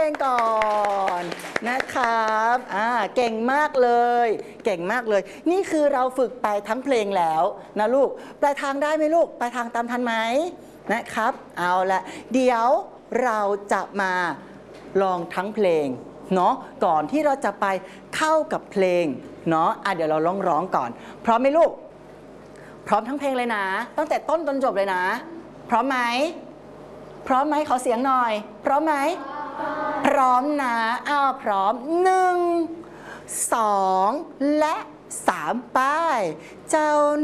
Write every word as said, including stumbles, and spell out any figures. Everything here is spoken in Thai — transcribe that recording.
งก่อนนะครับอ่าเก่งมากเลยเก่งมากเลยนี่คือเราฝึกไปทั้งเพลงแล้วนะลูกปลายทางได้ไหมลูกปลายทางตามทันไหมนะครับเอาละเดี๋ยวเราจะมาลองทั้งเพลงเนาะก่อนที่เราจะไปเข้ากับเพลงเนาะอ่ะเดี๋ยวเราลองร้องก่อนพร้อมไหมลูกพร้อมทั้งเพลงเลยนะตั้งแต่ต้นจนจบเลยนะพร้อมไหมพร้อมไหมขอเสียงหน่อยพร้อมไหมพร้อมนะอ้าวพร้อมหนึ่งสองและสามป้ายเจ้า